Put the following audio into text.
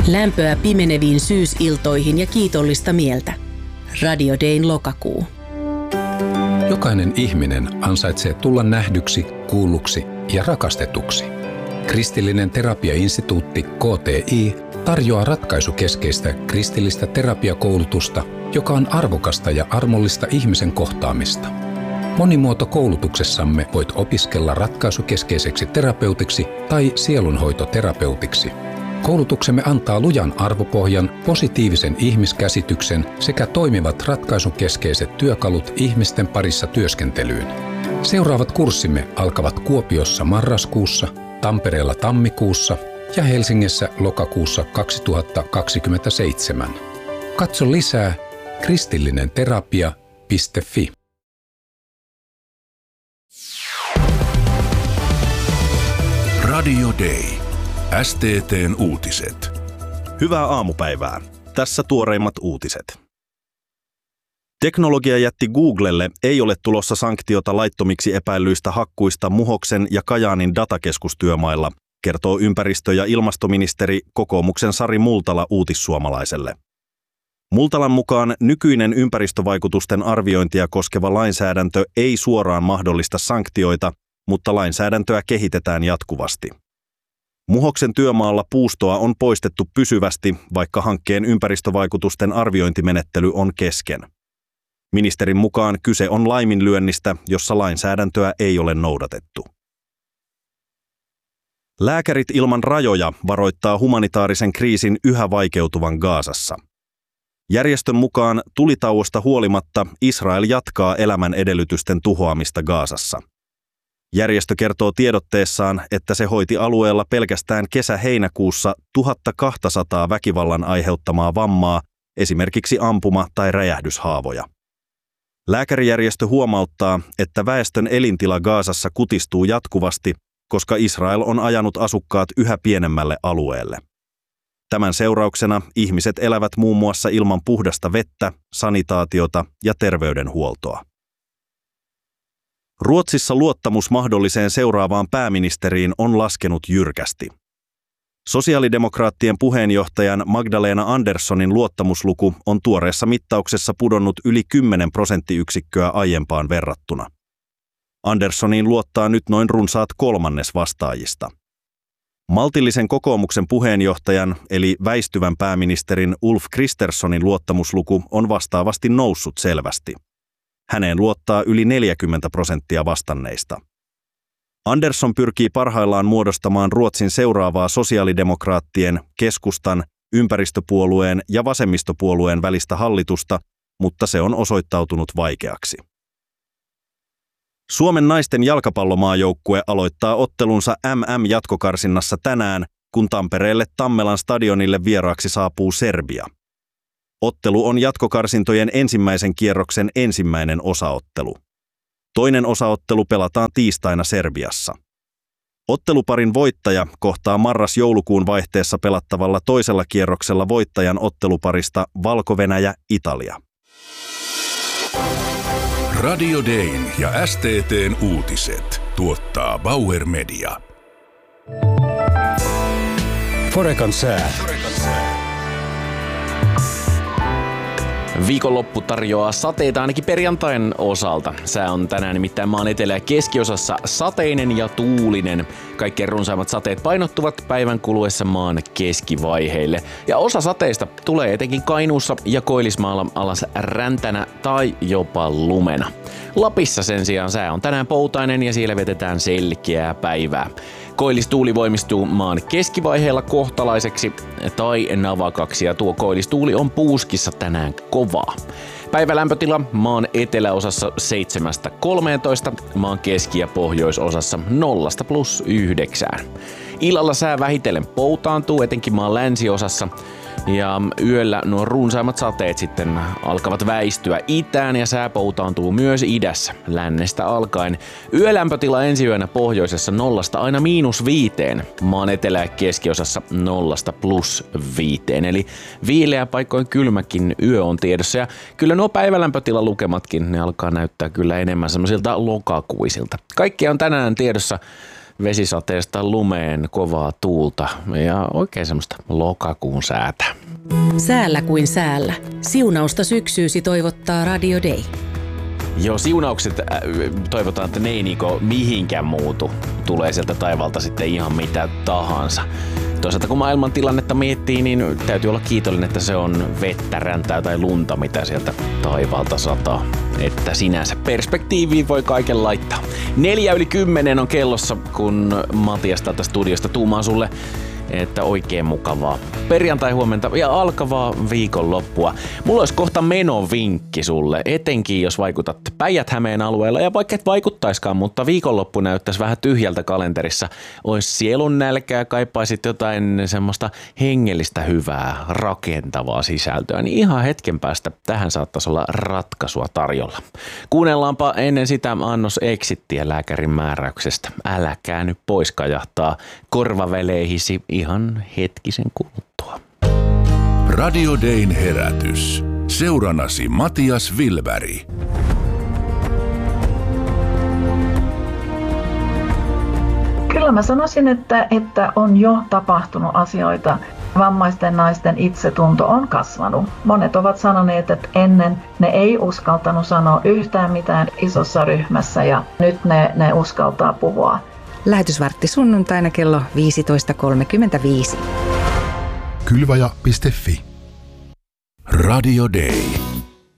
Lämpöä pimeneviin syysiltoihin ja kiitollista mieltä. Radio Dayn lokakuu. Jokainen ihminen ansaitsee tulla nähdyksi, kuulluksi ja rakastetuksi. Kristillinen terapiainstituutti KTI tarjoaa ratkaisukeskeistä kristillistä terapiakoulutusta, joka on arvokasta ja armollista ihmisen kohtaamista. Monimuotokoulutuksessamme voit opiskella ratkaisukeskeiseksi terapeutiksi tai sielunhoitoterapeutiksi. Koulutuksemme antaa lujan arvopohjan, positiivisen ihmiskäsityksen sekä toimivat ratkaisukeskeiset työkalut ihmisten parissa työskentelyyn. Seuraavat kurssimme alkavat Kuopiossa marraskuussa, Tampereella tammikuussa ja Helsingissä lokakuussa 2027. Katso lisää kristillinenterapia.fi. Radio Day. STT:n uutiset. Hyvää aamupäivää. Tässä tuoreimmat uutiset. Teknologiajätti Googlelle ei ole tulossa sanktiota laittomiksi epäillyistä hakkuista Muhoksen ja Kajaanin datakeskustyömailla, kertoo ympäristö- ja ilmastoministeri kokoomuksen Sari Multala Uutissuomalaiselle. Multalan mukaan nykyinen ympäristövaikutusten arviointia koskeva lainsäädäntö ei suoraan mahdollista sanktioita, mutta lainsäädäntöä kehitetään jatkuvasti. Muhoksen työmaalla puustoa on poistettu pysyvästi, vaikka hankkeen ympäristövaikutusten arviointimenettely on kesken. Ministerin mukaan kyse on laiminlyönnistä, jossa lainsäädäntöä ei ole noudatettu. Lääkärit ilman rajoja varoittaa humanitaarisen kriisin yhä vaikeutuvan Gazassa. Järjestön mukaan tulitauosta huolimatta Israel jatkaa elämän edellytysten tuhoamista Gazassa. Järjestö kertoo tiedotteessaan, että se hoiti alueella pelkästään kesä-heinäkuussa 1200 väkivallan aiheuttamaa vammaa, esimerkiksi ampuma- tai räjähdyshaavoja. Lääkärijärjestö huomauttaa, että väestön elintila Gazassa kutistuu jatkuvasti, koska Israel on ajanut asukkaat yhä pienemmälle alueelle. Tämän seurauksena ihmiset elävät muun muassa ilman puhdasta vettä, sanitaatiota ja terveydenhuoltoa. Ruotsissa luottamus mahdolliseen seuraavaan pääministeriin on laskenut jyrkästi. Sosiaalidemokraattien puheenjohtajan Magdalena Anderssonin luottamusluku on tuoreessa mittauksessa pudonnut yli 10 prosenttiyksikköä aiempaan verrattuna. Anderssoniin luottaa nyt noin runsaat kolmannes vastaajista. Maltillisen kokoomuksen puheenjohtajan eli väistyvän pääministerin Ulf Kristerssonin luottamusluku on vastaavasti noussut selvästi. Häneen luottaa yli 40% vastanneista. Andersson pyrkii parhaillaan muodostamaan Ruotsin seuraavaa sosiaalidemokraattien, keskustan, ympäristöpuolueen ja vasemmistopuolueen välistä hallitusta, mutta se on osoittautunut vaikeaksi. Suomen naisten jalkapallomaajoukkue aloittaa ottelunsa MM-jatkokarsinnassa tänään, kun Tampereelle Tammelan stadionille vieraaksi saapuu Serbia. Ottelu on jatkokarsintojen ensimmäisen kierroksen ensimmäinen osaottelu. Toinen osaottelu pelataan tiistaina Serbiassa. Otteluparin voittaja kohtaa marras-joulukuun vaihteessa pelattavalla toisella kierroksella voittajan otteluparista Valko-Venäjä-Italia. Radio Dayn ja STT:n uutiset tuottaa Bauer Media. Forecan sää. Viikonloppu tarjoaa sateita ainakin perjantain osalta. Sää on tänään nimittäin maan etelä- ja keskiosassa sateinen ja tuulinen. Kaikkein runsaimmat sateet painottuvat päivän kuluessa maan keskivaiheille. Ja osa sateista tulee etenkin Kainuussa ja Koillismaalla alas räntänä tai jopa lumena. Lapissa sen sijaan sää on tänään poutainen ja siellä vietetään selkeää päivää. Koillistuuli voimistuu maan keskivaiheella kohtalaiseksi tai navakaksi ja tuo koillistuuli on Puuskissa tänään kovaa. Päivälämpötila maan eteläosassa 7–13, maan keski- ja pohjoisosassa 0–+9. Illalla sää vähitellen poutaantuu etenkin maan länsiosassa ja yöllä nuo runsaimmat sateet sitten alkavat väistyä itään ja sää poutaantuu myös idässä lännestä alkaen. Yölämpötila ensi yönä pohjoisessa 0 aina -5, maan etelä- ja keskiosassa 0–+5. Eli viileä paikoin kylmäkin yö on tiedossa ja kyllä nuo päivälämpötilalukematkin ne alkaa näyttää kyllä enemmän semmoisilta lokakuisilta. Kaikkea on tänään tiedossa vesisateesta lumeen kovaa tuulta ja oikein semmoista lokakuun säätä. Säällä kuin säällä. Siunausta syksyysi toivottaa Radio Day. Joo, siunaukset toivotaan, että ne ei niinku mihinkään muutu. Tulee sieltä taivaalta sitten ihan mitä tahansa. Toisaalta kun maailman tilannetta miettii, niin täytyy olla kiitollinen, että se on vettä, räntää tai lunta, mitä sieltä taivaalta sataa. Että sinänsä perspektiiviin voi kaiken laittaa. 9:04 on kellossa, kun Matias täältä studiosta tuumaa sulle, että oikein mukavaa perjantai-huomenta ja alkavaa viikonloppua. Mulla olisi kohta menovinkki sulle, etenkin jos vaikutat Päijät-Hämeen alueella ja vaikka et vaikuttaiskaan, mutta viikonloppu näyttäisi vähän tyhjältä kalenterissa. Ois sielun nälkää, kaipaisit jotain semmoista hengellistä hyvää, rakentavaa sisältöä, niin ihan hetken päästä tähän saattaisi olla ratkaisua tarjolla. Kuunnellaanpa ennen sitä annos exittiä lääkärin määräyksestä. Älä käänny pois, kajahtaa korvaveleihisi ihan hetkisen kuluttua. Radio Dayn herätys. Seuranasi Matias Wilberg. Kyllä mä sanoisin, että on jo tapahtunut asioita. Vammaisten naisten itsetunto on kasvanut. Monet ovat sanoneet, että ennen ne ei uskaltanut sanoa yhtään mitään isossa ryhmässä ja nyt ne uskaltaa puhua. Lähetysvartti sunnuntaina kello 15.35. Kylvaja.fi. Radio Day.